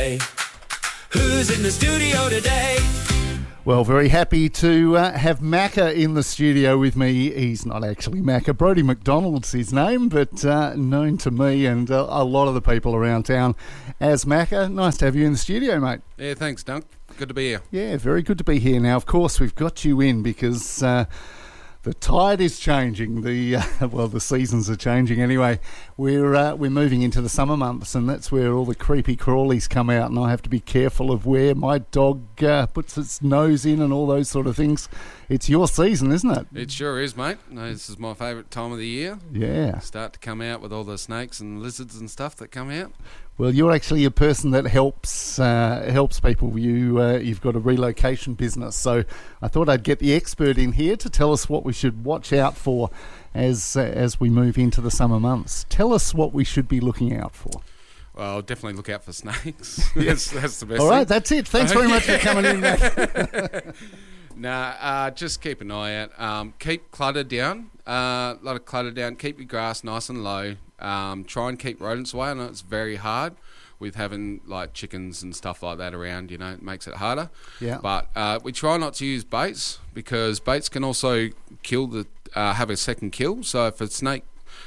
say, who's in the studio today? Well, very happy to have Macca in the studio with me. He's not actually Macca. Brodie McDonald's his name, but known to me and a lot of the people around town as Macca. Nice to have you in the studio, mate. Yeah, thanks, Dunk. Good to be here. Yeah, very good to be here. Now, of course, we've got you in because the tide is changing. The seasons are changing anyway. We're moving into the summer months, and that's where all the creepy crawlies come out, and I have to be careful of where my dog puts its nose in and all those sort of things. It's your season, isn't it? It sure is, mate. No, this is my favourite time of the year. Yeah. Start to come out with all the snakes and lizards and stuff that come out. Well, you're actually a person that helps people. You've got a relocation business, so I thought I'd get the expert in here to tell us what we should watch out for as we move into the summer months. Tell us what we should be looking out for. Well, definitely look out for snakes. That's the best All right, thing. that's it. Thanks very much for coming in, Matt. Just keep an eye out. Keep clutter down. A lot of clutter down. Keep your grass nice and low. Try and keep rodents away. I know it's very hard with having like chickens and stuff like that around. You know, it makes it harder. Yeah. But we try not to use baits because baits can also have a second kill. So if a snake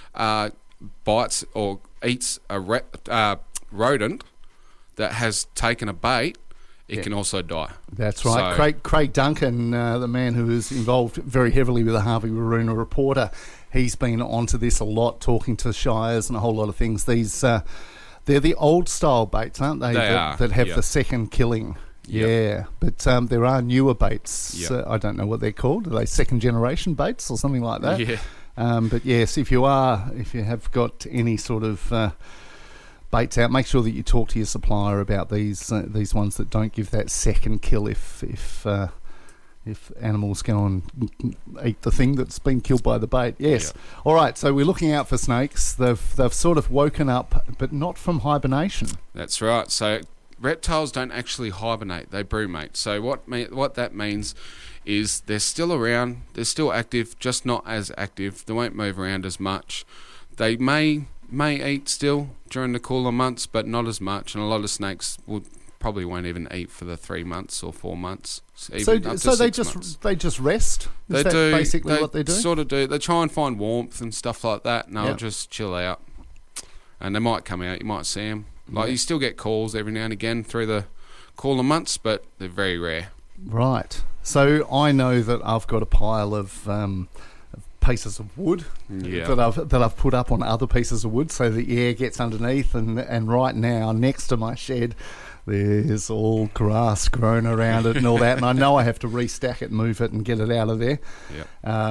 bites or eats a rodent that has taken a bait, it can also die. That's right. So, Craig Duncan, the man who is involved very heavily with the Harvey Waruna Reporter, he's been onto this a lot, talking to shires and a whole lot of things. These they're the old style baits, aren't they? That have the second killing. Yep. Yeah, but there are newer baits. Yep. I don't know what they're called. Are they second generation baits or something like that? Yeah. But yes, if you have got any sort of baits out, make sure that you talk to your supplier about these ones that don't give that second kill if animals go and eat the thing that's been killed by the bait. Yes. Yeah. All right, so we're looking out for snakes. They've sort of woken up, but not from hibernation. That's right. So reptiles don't actually hibernate; they brumate. So what that means is they're still around, they're still active, just not as active. They won't move around as much. They may eat still during the cooler months, but not as much. And a lot of snakes probably won't even eat for the 3 months or 4 months. So they just rest? Is that basically what they do? They sort of do. They try and find warmth and stuff like that, and they'll just chill out. And they might come out. You might see them. You still get calls every now and again through the cooler months, but they're very rare. Right. So I know that I've got a pile of pieces of wood that I've put up on other pieces of wood so the air gets underneath, and right now next to my shed there's all grass grown around it and all that, and I know I have to restack it, move it and get it out of there. Yeah.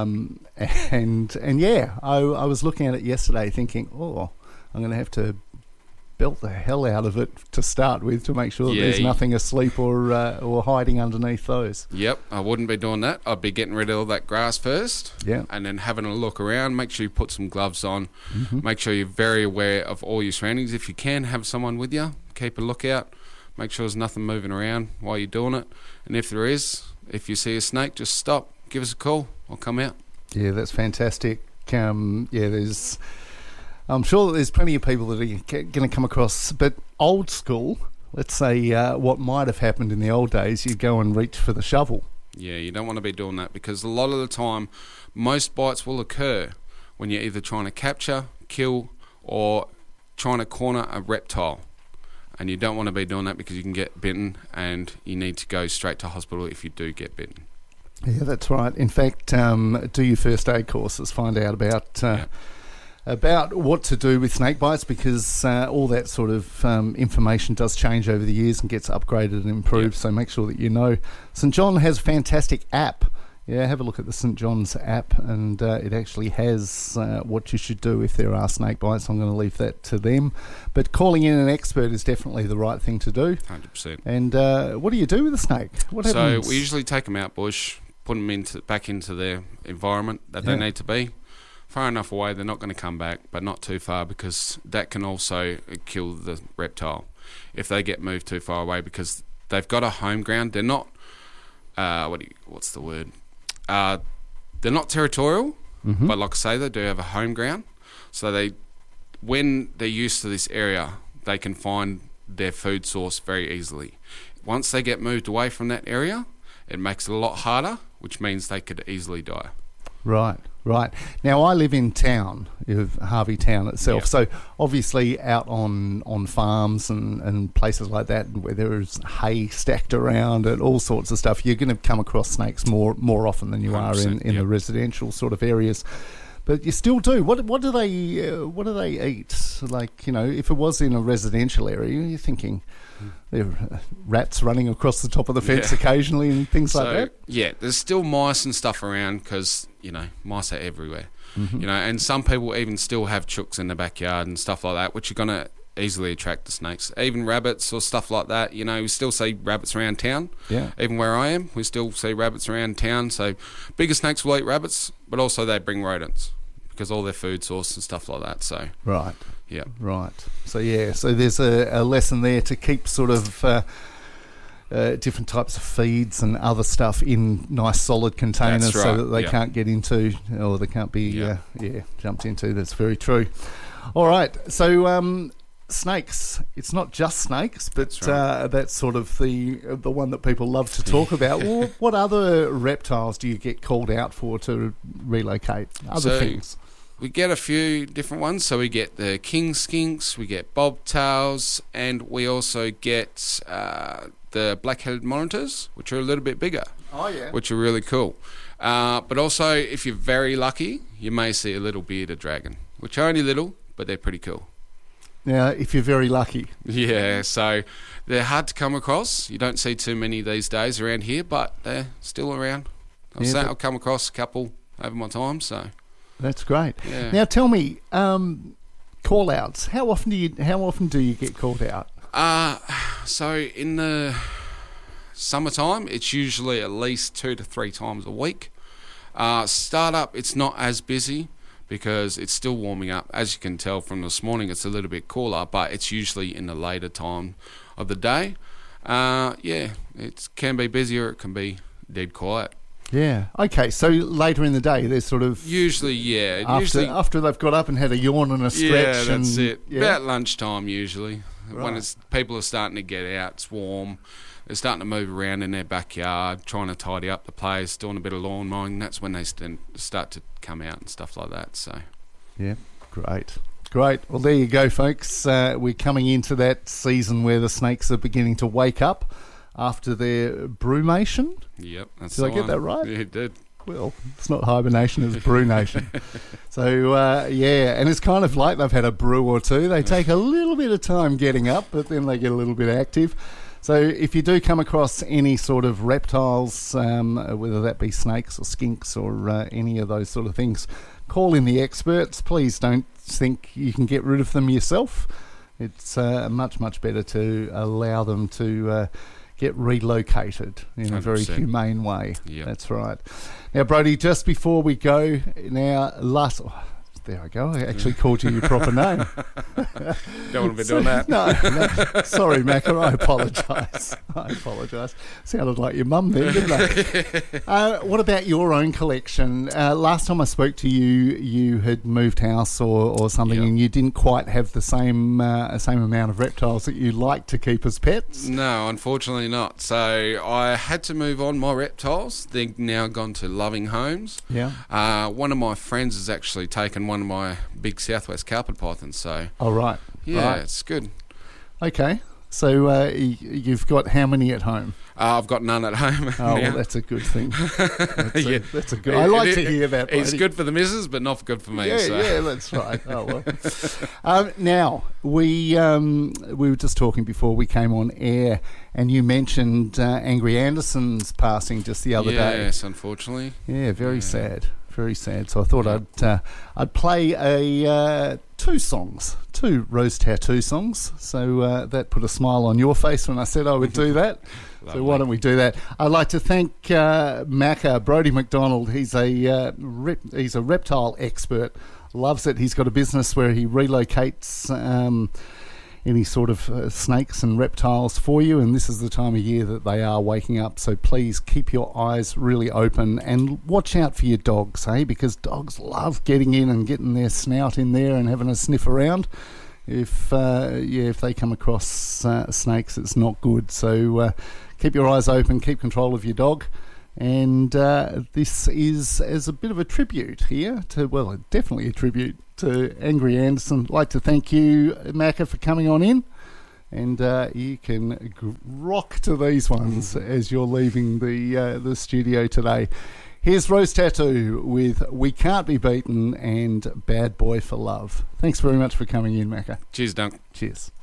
I was looking at it yesterday thinking, I'm going to have to belt the hell out of it to start with to make sure that there's nothing asleep or hiding underneath those. Yep, I wouldn't be doing that. I'd be getting rid of all that grass first, and then having a look around. Make sure you put some gloves on. Mm-hmm. Make sure you're very aware of all your surroundings. If you can, have someone with you. Keep a lookout. Make sure there's nothing moving around while you're doing it. And if there is, if you see a snake, just stop. Give us a call. I'll come out. Yeah, that's fantastic. I'm sure that there's plenty of people that are going to come across, but old school, let's say what might have happened in the old days, you'd go and reach for the shovel. Yeah, you don't want to be doing that because a lot of the time, most bites will occur when you're either trying to capture, kill, or trying to corner a reptile. And you don't want to be doing that because you can get bitten and you need to go straight to hospital if you do get bitten. Yeah, that's right. In fact, do your first aid courses, find out about what to do with snake bites, because all that sort of information does change over the years and gets upgraded and improved, so make sure that you know. St John has a fantastic app. Yeah, have a look at the St John's app, and it actually has what you should do if there are snake bites. I'm going to leave that to them. But calling in an expert is definitely the right thing to do. 100%. And what do you do with a snake? What happens? So we usually take them out bush, put them back into their environment that they need to be. Far enough away, they're not going to come back, but not too far, because that can also kill the reptile if they get moved too far away, because they've got a home ground. They're not, what's the word? They're not territorial, but like I say, they do have a home ground. So when they're used to this area, they can find their food source very easily. Once they get moved away from that area, it makes it a lot harder, which means they could easily die. Right. Now, I live in town, Harvey Town itself, Yep. so obviously out on farms and places like that where there is hay stacked around and all sorts of stuff, you're going to come across snakes more often than you are in 100%, the yep. residential sort of areas. But you still do. What do they eat? Like, if it was in a residential area, you're thinking there are rats running across the top of the fence Yeah. occasionally and things like that. Yeah, there's still mice and stuff around because, mice are everywhere. Mm-hmm. And some people even still have chooks in the backyard and stuff like that, which are going to easily attract the snakes. Even rabbits or stuff like that, we still see rabbits around town. Yeah. Even where I am, we still see rabbits around town. So bigger snakes will eat rabbits, but also they bring rodents because all their food source and stuff like that. So Right. yeah. Right. So there's a lesson there to keep sort of different types of feeds and other stuff in nice solid containers That's right, so that they yeah. can't get into or they can't be Yeah. jumped into. That's very true. All right. So snakes. It's not just snakes, but That's right. that's sort of the one that people love to talk about. Well, what other reptiles do you get called out for to relocate? Other So- things. We get a few different ones. So we get the king skinks, we get bobtails, and we also get the black-headed monitors, which are a little bit bigger, Oh yeah. which are really cool. But also, if you're very lucky, you may see a little bearded dragon, which are only little, but they're pretty cool. Now, if you're very lucky. Yeah, so they're hard to come across. You don't see too many these days around here, but they're still around. I've come across a couple over my time, so That's great. yeah. Now tell me, call outs. How often do you get called out? So in the summertime, it's usually at least 2 to 3 times a week. Startup, it's not as busy because it's still warming up. As you can tell from this morning, it's a little bit cooler, but it's usually in the later time of the day. It can be busy or it can be dead quiet. Yeah. Okay. So later in the day, there's sort of Usually, yeah. after they've got up and had a yawn and a stretch. Yeah, that's and, it. Yeah. About lunchtime usually. When Right. people are starting to get out, it's warm. They're starting to move around in their backyard, trying to tidy up the place, doing a bit of lawn mowing. That's when they start to come out and stuff like that. So, Yeah. Great. Well, there you go, folks. We're coming into that season where the snakes are beginning to wake up after their brumation. yep. That's Did I the get one. that right? Yeah, you did. Well, it's not hibernation, it's brunation. So, and it's kind of like they've had a brew or two. They take a little bit of time getting up, but then they get a little bit active. So if you do come across any sort of reptiles, whether that be snakes or skinks or any of those sort of things, call in the experts. Please don't think you can get rid of them yourself. It's much, much better to allow them to get relocated in a very 100%. humane way. Yep. That's right. Now, Brodie, just before we go, there I go. I actually called you your proper name. Don't want to be doing that. No. Sorry, Macca. I apologise. Sounded like your mum then, didn't I? What about your own collection? Last time I spoke to you, you had moved house or something, Yep. and you didn't quite have the same amount of reptiles that you like to keep as pets. No, unfortunately not. So I had to move on my reptiles. They've now gone to loving homes. Yeah. One of my friends has actually taken one of my big southwest carpet pythons. So Oh, right. yeah, Right. it's good. Okay. So you've got how many at home? I've got none at home. Oh, now. well, that's a good thing. Yeah. That's a good. I like to hear that. It's Brodie. good for the missus, but not good for me. Yeah, so. yeah, that's right. Oh well. Now we were just talking before we came on air, and you mentioned Angry Anderson's passing just the other day. Yes, unfortunately. Yeah, very Yeah. sad. Very sad. So I thought I'd play two Rose Tattoo songs. So that put a smile on your face when I said I would do that. So why don't we do that? I'd like to thank Macca, Brodie McDonald. He's a reptile expert. Loves it. He's got a business where he relocates any sort of snakes and reptiles for you, and this is the time of year that they are waking up. So please keep your eyes really open and watch out for your dogs, because dogs love getting in and getting their snout in there and having a sniff around. if they come across snakes, it's not good. So keep your eyes open, keep control of your dog. And this is as a bit of a tribute here to, definitely a tribute to Angry Anderson. I'd like to thank you, Macca, for coming on in. And you can rock to these ones as you're leaving the studio today. Here's Rose Tattoo with We Can't Be Beaten and Bad Boy for Love. Thanks very much for coming in, Macca. Cheers, Dunk. Cheers.